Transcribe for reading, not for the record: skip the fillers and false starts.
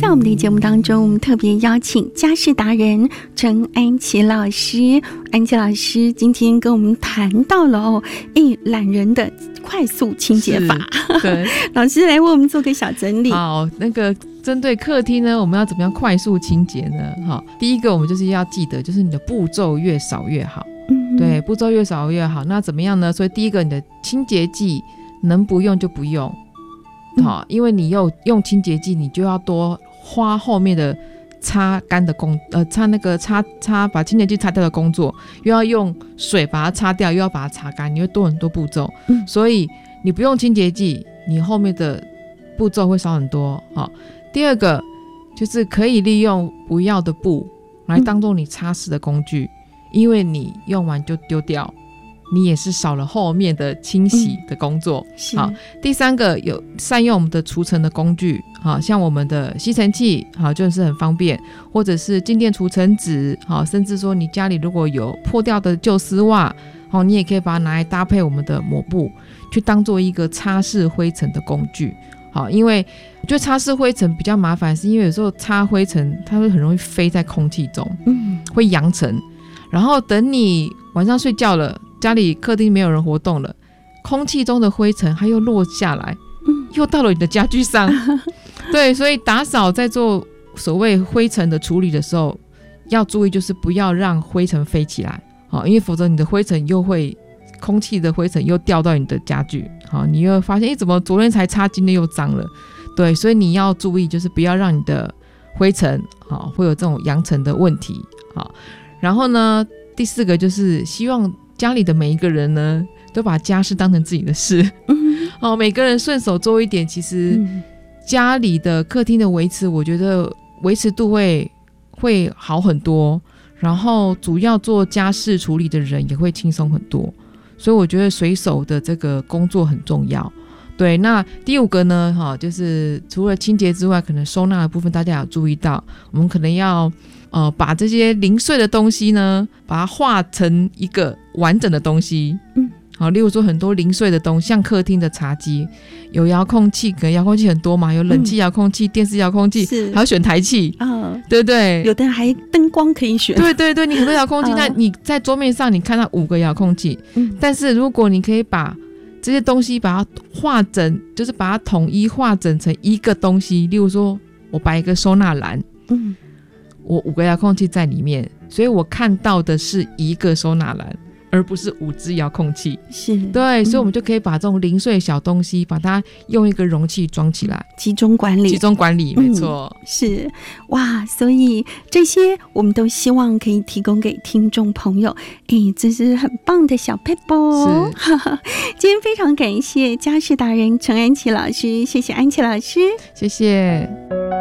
在我们的节目当中，我们特别邀请家事达人陈安琪老师。安琪老师今天跟我们谈到了懒人的快速清洁法。 对， 老师来为我们做个小整理。 好，那个针对客厅呢，我们要怎么样快速清洁呢？好，第一个我们就是要记得，就是你的步骤越少越好。对，步骤越少越好。那怎么样呢？所以第一个，你的清洁剂能不用就不用。好，因为你用清洁剂，你就要多花后面的擦干的擦把清洁剂擦掉的工作，又要用水把它擦掉，又要把它擦干，你会多很多步骤。所以你不用清洁剂，你后面的步骤会少很多。好，第二个就是可以利用不要的布来当做你擦拭的工具，因为你用完就丢掉，你也是少了后面的清洗的工作。好，第三个有善用我们的除尘的工具，好，像我们的吸尘器，好，就是很方便，或者是静电除尘纸，好，甚至说你家里如果有破掉的旧丝袜，好，你也可以把它拿来搭配我们的抹布，去当做一个擦拭灰尘的工具。好，因为我觉得擦拭灰尘比较麻烦，是因为有时候擦灰尘它会很容易飞在空气中，会扬尘，然后等你晚上睡觉了，家里客厅没有人活动了，空气中的灰尘它又落下来，又到了你的家具上。对，所以打扫在做所谓灰尘的处理的时候，要注意就是不要让灰尘飞起来，好，因为否则你的灰尘又会空气的灰尘又掉到你的家具，好，你又会发现怎么昨天才擦，今天又脏了。对，所以你要注意就是不要让你的灰尘好会有这种扬尘的问题。好，然后呢第四个就是希望家里的每一个人呢都把家事当成自己的事。每个人顺手做一点，其实家里的客厅的维持，我觉得维持度会好很多，然后主要做家事处理的人也会轻松很多，所以我觉得随手的这个工作很重要。对，那第五个呢，就是除了清洁之外，可能收纳的部分大家有注意到，我们可能要把这些零碎的东西呢，把它化成一个完整的东西。好，例如说很多零碎的东西，像客厅的茶几，有遥控器，可能遥控器很多嘛，有冷气遥控器、电视遥控器，还有选台器，对不对？ 有的还灯光可以选。对对对，你很多遥控器，那你在桌面上你看到5个遥控器，但是如果你可以把这些东西把它化整，就是把它统一化整成一个东西，例如说我摆一个收纳篮，我5个遥控器在里面，所以我看到的是一个收纳篮，而不是5只遥控器。是，对，所以我们就可以把这种零碎小东西把它用一个容器装起来， 集中管理， 没错。是， 哇，所以这些我们都希望可以提供给听众朋友，这是很棒的小撇步。今天非常感谢家事达人陈安琪老师，谢谢安琪老师， 谢谢。